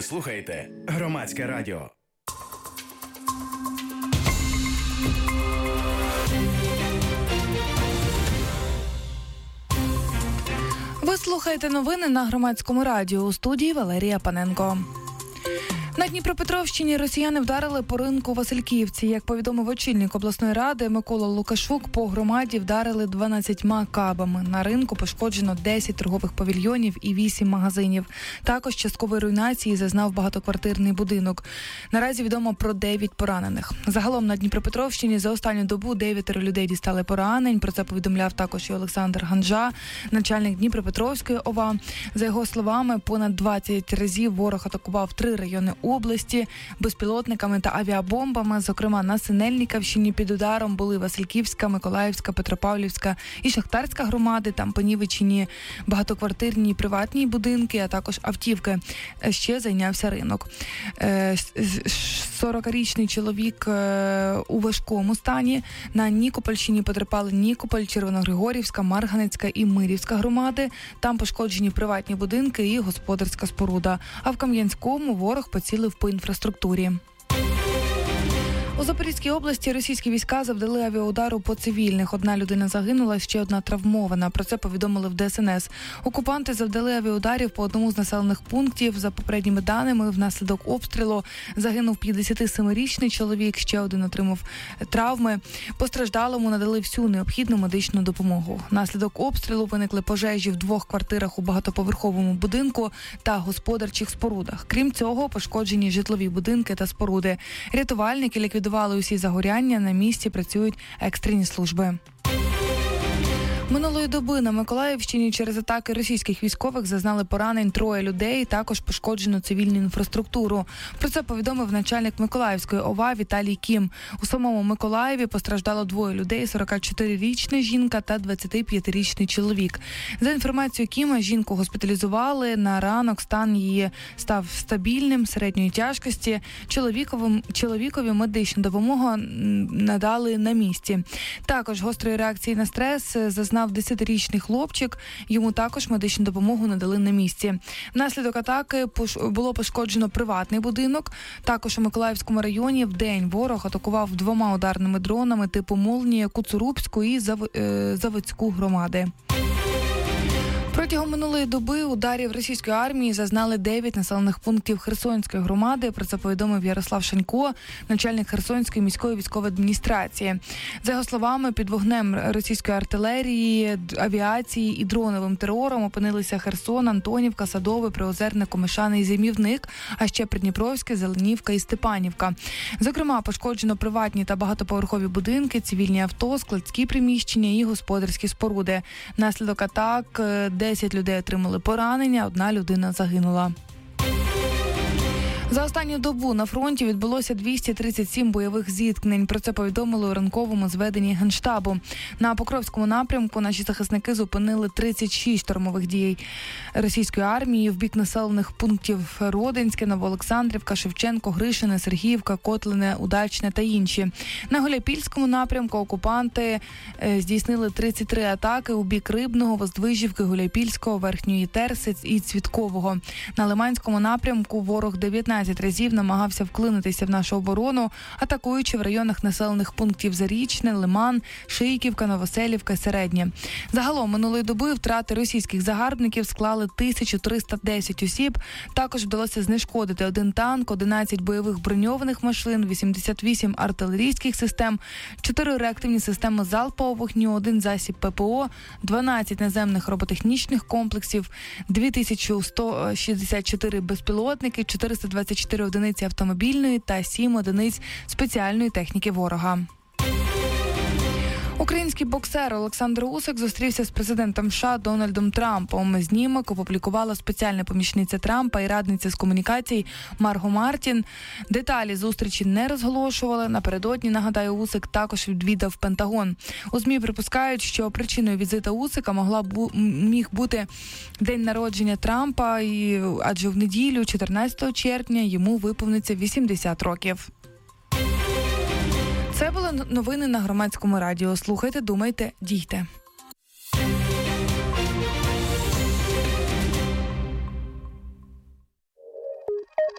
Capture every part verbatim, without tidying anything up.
Ви слухаєте Громадське радіо. Ви слухаєте новини на Громадському радіо. У студії Валерія Паненко. На Дніпропетровщині росіяни вдарили по ринку Васильківці. Як повідомив очільник обласної ради Микола Лукашук, по громаді вдарили дванадцятьма кабами. На ринку пошкоджено десять торгових павільйонів і вісім магазинів. Також часткової руйнації зазнав багатоквартирний будинок. Наразі відомо про дев'ять поранених. Загалом на Дніпропетровщині за останню добу дев'ятеро людей дістали поранень. Про це повідомляв також і Олександр Ганжа, начальник Дніпропетровської ОВА. За його словами, понад двадцять разів ворог атакував три райони області безпілотниками та авіабомбами. Зокрема, на Синельниківщині під ударом були Васильківська, Миколаївська, Петропавлівська і Шахтарська громади. Там по Нівеччині багатоквартирні приватні будинки, а також автівки. Ще зайнявся ринок. сорокарічний чоловік у важкому стані. На Нікопольщині потерпали Нікополь, Червоногригорівська, Марганецька і Мирівська громади. Там пошкоджені приватні будинки і господарська споруда. А в Кам'янському ворог поцілив по інфраструктурі. У Запорізькій області російські війська завдали авіаудару по цивільних. Одна людина загинула, ще одна травмована. Про це повідомили в Де Ес Ен Ес. Окупанти завдали авіаударів по одному з населених пунктів. За попередніми даними, внаслідок обстрілу загинув п'ятдесятисемирічний чоловік, ще один отримав травми. Постраждалому надали всю необхідну медичну допомогу. Внаслідок обстрілу виникли пожежі в двох квартирах у багатоповерховому будинку та господарчих спорудах. Крім цього, пошкоджені житлові будинки та споруди. Рятувальники ліквідували усі загоряння, на місці працюють екстрені служби. Минулої доби на Миколаївщині через атаки російських військових зазнали поранень троє людей, також пошкоджено цивільну інфраструктуру. Про це повідомив начальник Миколаївської ОВА Віталій Кім. У самому Миколаєві постраждало двоє людей – сорокачотирирічна жінка та двадцятип'ятирічний чоловік. За інформацією Кіма, жінку госпіталізували. На ранок стан її став стабільним, середньої тяжкості. Чоловікові, чоловікові медичну допомогу надали на місці. Також гострої реакції на стрес зазнав десятирічний хлопчик, йому також медичну допомогу надали на місці. Внаслідок атаки було пошкоджено приватний будинок. Також у Миколаївському районі вдень ворог атакував двома ударними дронами типу «Молнія» Куцурубську і Заводську громади. Протягом минулої доби ударів російської армії зазнали дев'ять населених пунктів Херсонської громади. Про це повідомив Ярослав Шанько, начальник Херсонської міської військової адміністрації. За його словами, під вогнем російської артилерії, авіації і дроновим терором опинилися Херсон, Антонівка, Садове, Приозерне, Комишани і Зимівник, а ще Придніпровське, Зеленівка і Степанівка. Зокрема, пошкоджено приватні та багатоповерхові будинки, цивільні авто, складські приміщення і господарські споруди. Внаслідок атак десять людей отримали поранення, одна людина загинула. За останню добу на фронті відбулося двісті тридцять сім бойових зіткнень. Про це повідомили у ранковому зведенні Генштабу. На Покровському напрямку наші захисники зупинили тридцять шість штурмових дій російської армії в бік населених пунктів Родинське, Новоолександрівка, Шевченко, Гришине, Сергіївка, Котлине, Удачне та інші. На Гуляйпільському напрямку окупанти здійснили тридцять три атаки у бік Рибного, Воздвижівки, Гуляйпільського, Верхньої Терси і Цвіткового. На Лиманському напрямку ворог дев'ятнадцять разів намагався вклинитися в нашу оборону, атакуючи в районах населених пунктів Зарічне, Лиман, Шийківка, Новоселівка, Середнє. Загалом минулої доби втрати російських загарбників склали тисячу триста десять осіб. Також вдалося знешкодити один танк, одинадцять бойових броньованих машин, вісімдесят вісім артилерійських систем, чотири реактивні системи залпового вогню, один засіб ППО, дванадцять наземних роботехнічних комплексів, дві тисячі сто шістдесят чотири безпілотники, чотириста двадцять чотири одиниці автомобільної та сім одиниць спеціальної техніки ворога. Український боксер Олександр Усик зустрівся з президентом США Дональдом Трампом. Знімок опублікувала спеціальна помічниця Трампа і радниця з комунікацій Марго Мартін. Деталі зустрічі не розголошували. Напередодні, нагадаю, Усик також відвідав Пентагон. У ЗМІ припускають, що причиною візита Усика могла бу- міг бути день народження Трампа, і, адже в неділю, чотирнадцятого червня, йому виповниться вісімдесят років. Це були новини на Громадському радіо. Слухайте, думайте, дійте.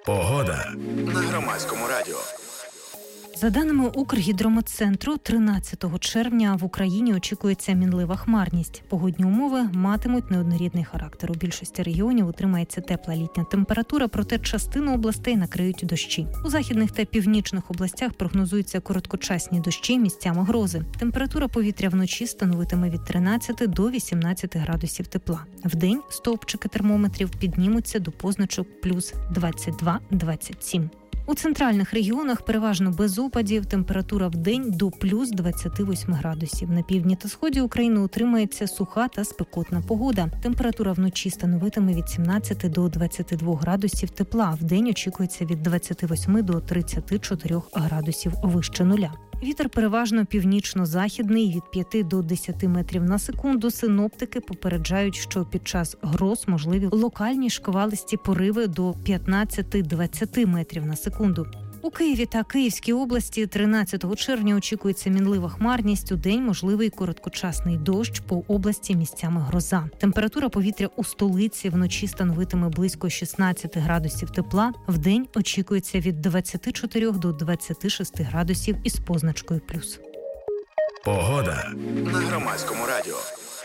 Погода на Громадському радіо. За даними Укргідрометцентру, тринадцятого червня в Україні очікується мінлива хмарність. Погодні умови матимуть неоднорідний характер. У більшості регіонів утримається тепла літня температура, проте частину областей накриють дощі. У західних та північних областях прогнозуються короткочасні дощі, місцями грози. Температура повітря вночі становитиме від тринадцяти до вісімнадцяти градусів тепла. Вдень стовпчики термометрів піднімуться до позначок плюс двадцять два - двадцять сім. У центральних регіонах переважно без опадів, температура в день до плюс двадцяти восьми градусів. На півдні та сході України утримається суха та спекотна погода. Температура вночі становитиме від сімнадцяти до двадцяти двох градусів тепла. В день очікується від двадцяти восьми до тридцяти чотирьох градусів вище нуля. Вітер переважно північно-західний від п'яти до десяти метрів на секунду. Синоптики попереджають, що під час гроз можливі локальні шквалисті пориви до п'ятнадцяти - двадцяти метрів на секунду. У Києві та Київській області тринадцятого червня очікується мінлива хмарність. У день можливий короткочасний дощ, по області місцями гроза. Температура повітря у столиці вночі становитиме близько шістнадцяти градусів тепла. В день очікується від двадцяти чотирьох до двадцяти шести градусів із позначкою плюс. Погода на Громадському радіо.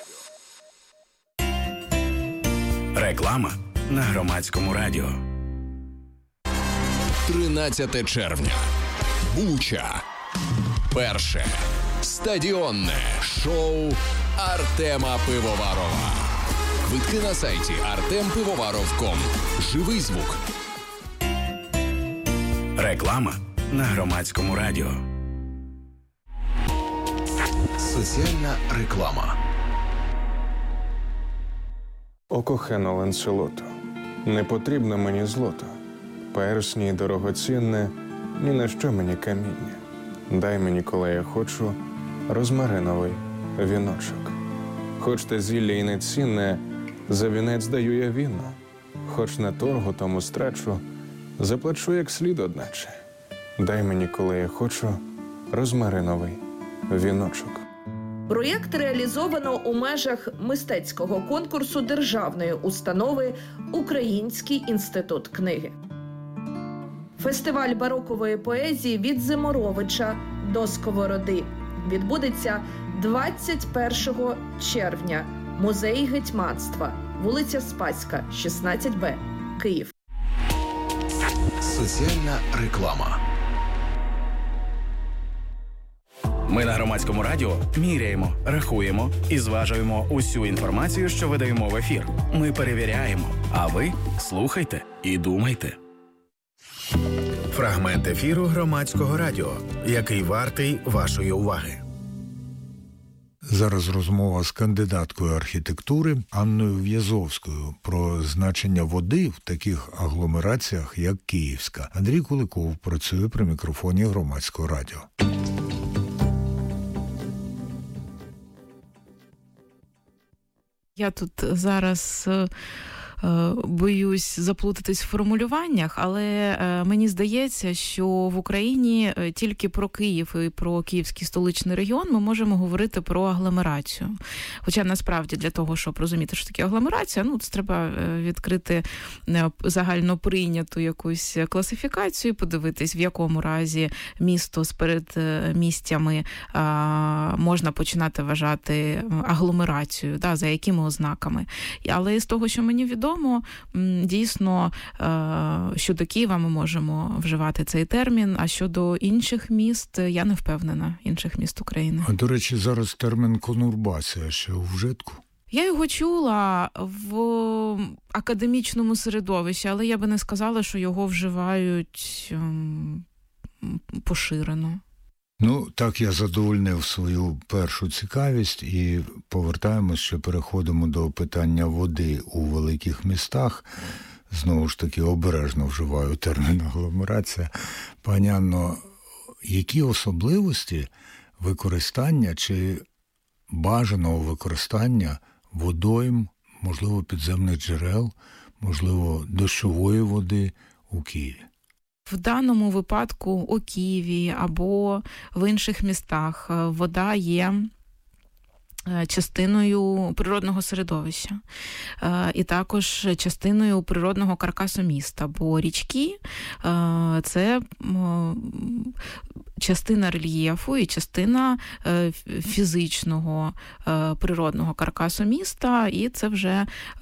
Реклама на Громадському радіо. тринадцяте червня. Буча. Перше стадіонне шоу Артема Пивоварова. Квитки на сайті артем пивоваров крапка ком. Живий звук. Реклама на Громадському радіо. Соціальна реклама. О кохано Ланселото, не потрібно мені злото. Персні дорогоцінне, ні на що мені каміння. Дай мені, коли я хочу, розмариновий віночок. Хоч те зілля і не цінне, за вінець даю я віно. Хоч на торгу тому страчу, заплачу як слід одначе. Дай мені, коли я хочу, розмариновий віночок. Проєкт реалізовано у межах мистецького конкурсу державної установи «Український інститут книги». Фестиваль барокової поезії «Від Зиморовича до Сковороди» відбудеться двадцять першого червня. Музей гетьманства, вулиця Спаська, шістнадцять Б, Київ. Соціальна реклама. Ми на Громадському радіо міряємо, рахуємо і зважуємо усю інформацію, що видаємо в ефір. Ми перевіряємо, а ви слухайте і думайте. Фрагмент ефіру Громадського радіо, який вартий вашої уваги. Зараз розмова з кандидаткою архітектури Анною В'язовською про значення води в таких агломераціях, як Київська. Андрій Куликов працює при мікрофоні Громадського радіо. Я тут зараз боюсь заплутатись в формулюваннях, але мені здається, що в Україні тільки про Київ і про Київський столичний регіон ми можемо говорити про агломерацію. Хоча насправді для того, щоб розуміти, що таке агломерація, ну, це треба відкрити загально прийняту якусь класифікацію, подивитись, в якому разі місто з передмістями можна починати вважати агломерацією, да, за якими ознаками. Але з того, що мені відомо, дійсно, щодо Києва ми можемо вживати цей термін, а щодо інших міст я не впевнена, інших міст України. А, до речі, зараз термін конурбація ще у вжитку? Я його чула в академічному середовищі, але я би не сказала, що його вживають поширено. Ну, так я задовольнив свою першу цікавість і повертаємось, що переходимо до питання води у великих містах. Знову ж таки, обережно вживаю термін агломерація. Пані Анно, які особливості використання чи бажаного використання водойм, можливо, підземних джерел, можливо, дощової води у Києві? В даному випадку у Києві або в інших містах вода є частиною природного середовища і також частиною природного каркасу міста, бо річки – це частина рельєфу і частина фізичного природного каркасу міста, і це вже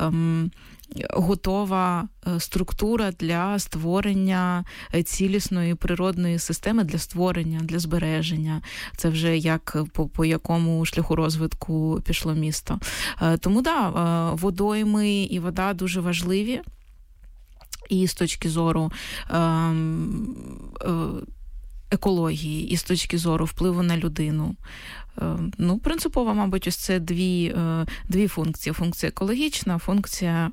готова структура для створення цілісної природної системи, для створення, для збереження. Це вже як по, по якому шляху розвитку пішло місто. Тому, да, водойми і вода дуже важливі. І з точки зору екології, і з точки зору впливу на людину. Ну, принципово, мабуть, ось це дві, дві функції. Функція екологічна, функція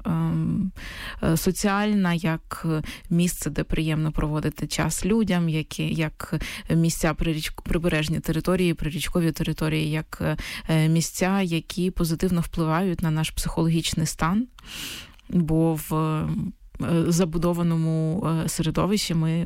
е, соціальна, як місце, де приємно проводити час людям, які, як місця прибережні території, прирічкові території, як місця, які позитивно впливають на наш психологічний стан. Бо в забудованому середовищі ми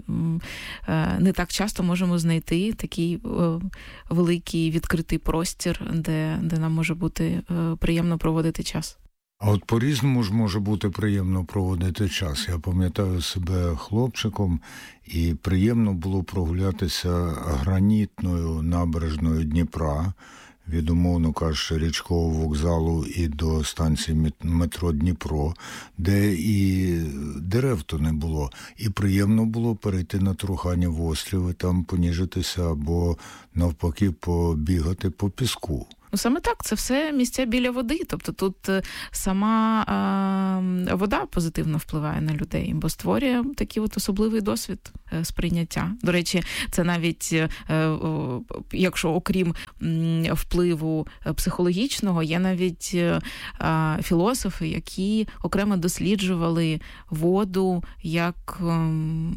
не так часто можемо знайти такий великий відкритий простір, де, де нам може бути приємно проводити час. А от по-різному ж може бути приємно проводити час. Я пам'ятаю себе хлопчиком, і приємно було прогулятися гранітною набережною Дніпра, від, умовно кажучи, річкового вокзалу і до станції метро Дніпро, де і дерев-то не було. І приємно було перейти на Труханів острів і там поніжитися або, навпаки, побігати по піску. Ну, саме так, це все місця біля води. Тобто тут сама е, вода позитивно впливає на людей, бо створює такий от особливий досвід е, сприйняття. До речі, це навіть, е, е, якщо окрім е, впливу психологічного, є навіть е, філософи, які окремо досліджували воду як е,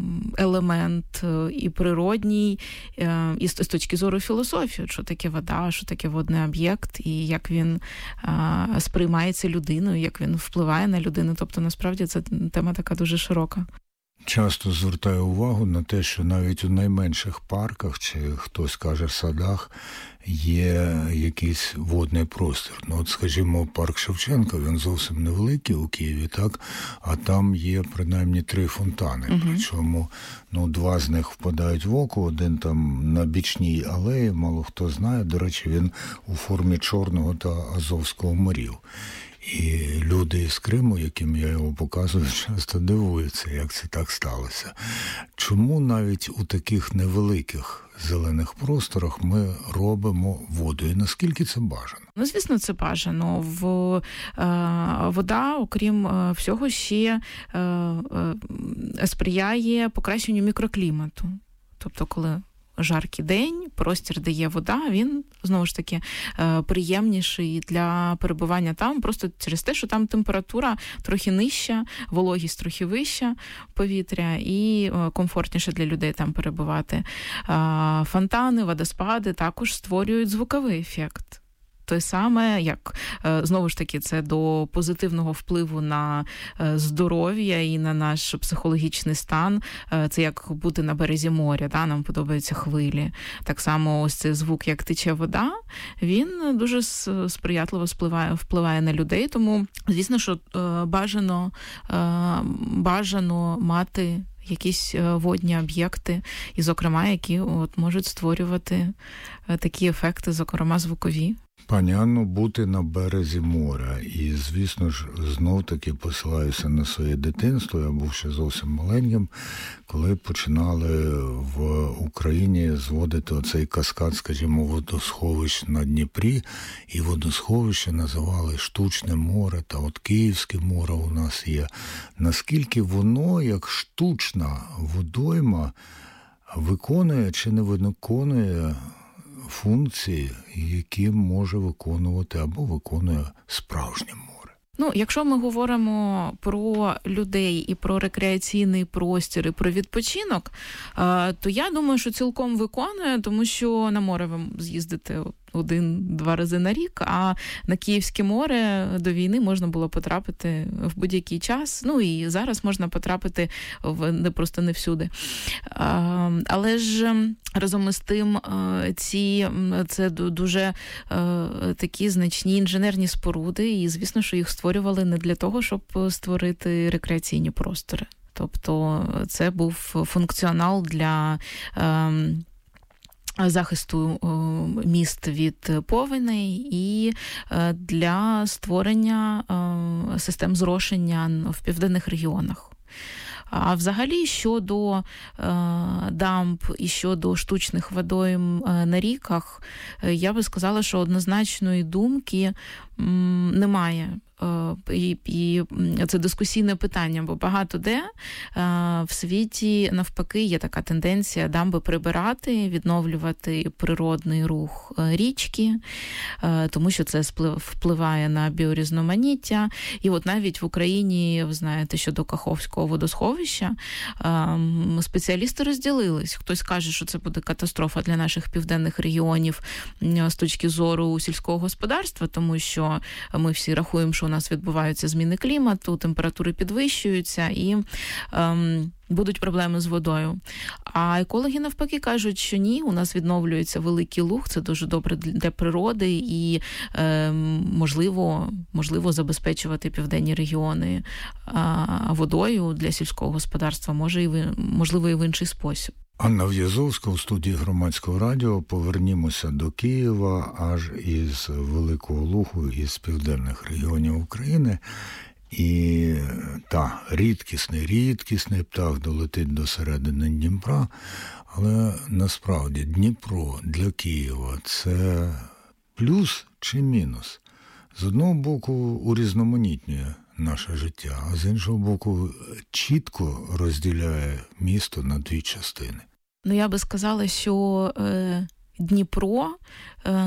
елемент е, і природній, е, і з, з точки зору філософії, що таке вода, що таке водний об'єкт, і як він а, сприймається людиною, як він впливає на людину. Тобто, насправді, це тема така дуже широка. Часто звертаю увагу на те, що навіть у найменших парках, чи хтось каже садах, є якийсь водний простір. Ну, от, скажімо, парк Шевченка, він зовсім невеликий у Києві, так? А там є принаймні три фонтани. Uh-huh. Причому, ну, два з них впадають в око, один там на бічній алеї, мало хто знає. До речі, він у формі Чорного та Азовського морів. І люди з Криму, яким я його показую, часто дивуються, як це так сталося. Чому навіть у таких невеликих зелених просторах ми робимо воду? І наскільки це бажано? Ну, звісно, це бажано. В, е, вода, окрім е, всього, ще е, е, сприяє покращенню мікроклімату. Тобто, коли жаркий день, простір, де є вода, він, знову ж таки, приємніший для перебування там, просто через те, що там температура трохи нижча, вологість трохи вища повітря і комфортніше для людей там перебувати. Фонтани, водоспади також створюють звуковий ефект. Те саме, як, знову ж таки, це до позитивного впливу на здоров'я і на наш психологічний стан. Це як бути на березі моря, да? Нам подобаються хвилі. Так само ось цей звук, як тече вода, він дуже сприятливо впливає, впливає на людей. Тому, звісно, що бажано, бажано мати якісь водні об'єкти, і, зокрема, які от можуть створювати такі ефекти, зокрема, звукові. Пані Анно, бути на березі моря. І, звісно ж, знов-таки посилаюся на своє дитинство. Я був ще зовсім маленьким, коли починали в Україні зводити оцей каскад, скажімо, водосховищ на Дніпрі. І водосховище називали Штучне море, та от Київське море у нас є. Наскільки воно, як штучна водойма, виконує чи не виконує функції, які може виконувати або виконує справжнє море? Ну, якщо ми говоримо про людей і про рекреаційний простір, і про відпочинок, то я думаю, що цілком виконує, тому що на море ви з'їздите один-два рази на рік, а на Київське море до війни можна було потрапити в будь-який час. Ну і зараз можна потрапити в не просто не всюди. Але ж разом із тим ці це дуже такі значні інженерні споруди, і звісно, що їх створювали не для того, щоб створити рекреаційні простори. Тобто це був функціонал для захисту міст від повеней і для створення систем зрошення в південних регіонах. А взагалі щодо е, дамб і щодо штучних водойм е, на ріках, е, я би сказала, що однозначної думки м, немає. І, і це дискусійне питання, бо багато де е, в світі навпаки є така тенденція дамби прибирати, відновлювати природний рух річки, е, тому що це впливає на біорізноманіття. І от навіть в Україні, ви знаєте, щодо Каховського водосховища, е, спеціалісти розділились. Хтось каже, що це буде катастрофа для наших південних регіонів з точки зору сільського господарства, тому що ми всі рахуємо, що у нас відбуваються зміни клімату, температури підвищуються і ем, будуть проблеми з водою. А екологи навпаки кажуть, що ні, у нас відновлюється великий луг, це дуже добре для природи і ем, можливо, можливо забезпечувати південні регіони а, водою для сільського господарства, може і в, можливо і в інший спосіб. Анна В'язовська у студії Громадського радіо. Повернімося до Києва, аж із Великого Лугу, із південних регіонів України. І та, рідкісний, рідкісний птах долетить до середини Дніпра, але насправді Дніпро для Києва – це плюс чи мінус? З одного боку урізноманітнює наше життя, а з іншого боку чітко розділяє місто на дві частини. Ну, я би сказала, що е, Дніпро е,